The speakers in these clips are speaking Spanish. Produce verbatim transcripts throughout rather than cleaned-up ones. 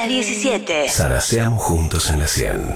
las diecisiete. Zaraseamos juntos en la cien.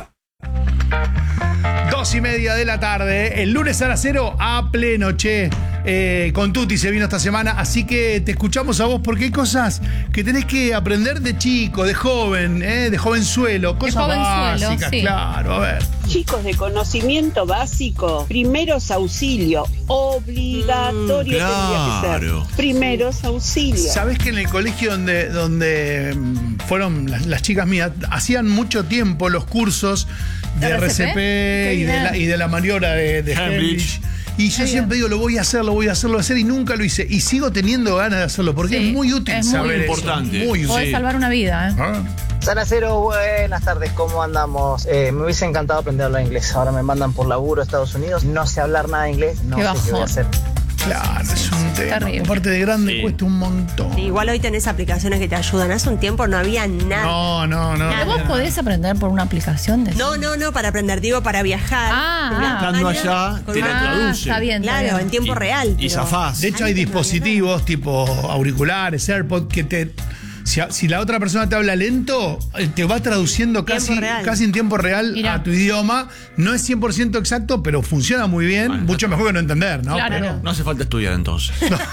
Dos y media de la tarde, el lunes Zaracero a pleno, che. Eh, con Tuti se vino esta semana, así que te escuchamos a vos porque hay cosas que tenés que aprender de chico, de joven, eh, de jovenzuelo, cosas jovenzuelo, básicas, sí. claro, a ver. Chicos, de conocimiento básico, primeros auxilios, obligatorio Mm, tendría que claro. ser. Primeros auxilios. ¿Sabés que en el colegio donde, donde mm, fueron las, las chicas mías, hacían mucho tiempo los cursos de R C P y de, la, y de la maniobra de, de Heimlich? Y yo siempre digo, lo voy a hacer, lo voy a hacer, lo voy a hacer, y nunca lo hice. Y sigo teniendo ganas de hacerlo, porque Sí, es muy útil es muy saber importante. eso. Muy útil. Podés salvar una vida, ¿eh? Ah. Zaracero, buenas tardes, ¿cómo andamos? Eh, me hubiese encantado aprender a hablar inglés. Ahora me mandan por laburo a Estados Unidos. No sé hablar nada de inglés, no Qué sé qué voy a bajón. hacer. Claro, es un tema. terrible. Aparte de grande, Sí. cuesta un montón. Sí, igual hoy tenés aplicaciones que te ayudan. Hace un tiempo no había nada. No, no, no. ¿Vos podés aprender por una aplicación de No, no, no, para aprender, digo, para viajar. Ah, Con una Estando cámara, allá, con te una- la Ah, traduce. está bien, está Claro, bien. en tiempo real. Y pero- zafás. De hecho, hay dispositivos tipo auriculares, AirPods, que te. Si, si la otra persona te habla lento, eh, te va traduciendo Tiempo casi, real. casi en tiempo real Mirá. a tu idioma. No es cien por ciento exacto, pero funciona muy bien. Bueno, mucho mejor que no entender, ¿no? Claro. Pero- No hace falta estudiar entonces.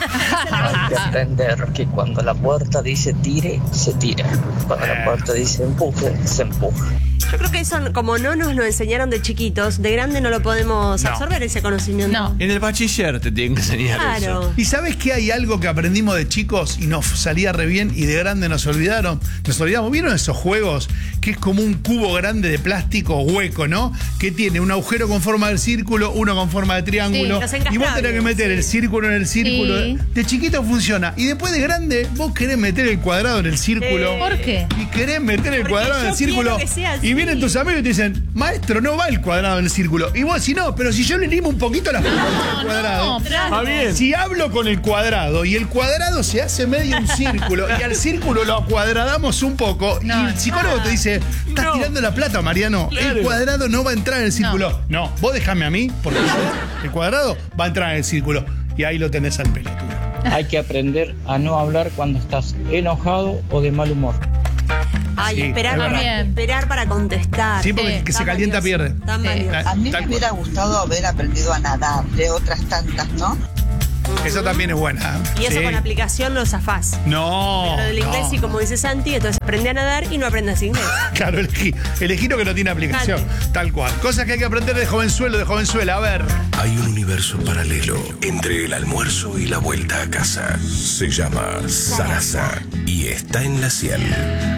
Hay que aprender que cuando la puerta dice tire, se tira. Cuando la puerta dice empuje, se empuja. Yo creo que eso, como no nos lo enseñaron de chiquitos, de grande no lo podemos No. absorber ese conocimiento. No. En el bachiller te tienen que enseñar eso. Claro. ¿Y sabes que hay algo que aprendimos de chicos y nos salía re bien y de grande nos olvidaron? Nos olvidamos. ¿Vieron esos juegos que es como un cubo grande de plástico hueco, ¿no? Que tiene un agujero con forma de círculo, uno con forma de triángulo. Sí, los y vos tenés que encastrables, meter sí. el círculo en el círculo. Sí. De chiquito funciona. Y después de grande, vos querés meter el cuadrado en el círculo. Sí. ¿Por qué? Y querés meter el Porque cuadrado en el yo círculo. quiero que sea así. Y vienen tus amigos y te dicen, maestro, no va el cuadrado en el círculo. Y vos decís, no, pero si yo le limo un poquito la forma del cuadrado. No, claro. Está bien. Si hablo con el cuadrado y el cuadrado se hace medio un círculo y al círculo lo acuadradamos un poco No, y el psicólogo te dice, estás No. tirando la plata, Mariano, Claro. el cuadrado no va a entrar en el círculo. No, vos déjame a mí, porque el cuadrado va a entrar en el círculo. Y ahí lo tenés al pelotudo. Hay que aprender a no hablar cuando estás enojado o de mal humor. Ay, Sí, esperar, es para, verdad. esperar para contestar. Sí, porque Sí, el que se Tan calienta valioso, pierde. tan Sí. valioso. A mí me hubiera gustado haber aprendido a nadar, de otras tantas, ¿no? Eso también es buena. Y eso Sí. con la aplicación lo zafás. No. Pero del inglés, no. sí, como dice Santi, entonces aprende a nadar y no aprendes inglés. Claro, elegí, elegí lo que no tiene aplicación. Fíjate. Tal cual. Cosas que hay que aprender de jovenzuelo, de jovenzuela. A ver. Hay un universo paralelo entre el almuerzo y la vuelta a casa. Se llama Sarasa y está en la cien.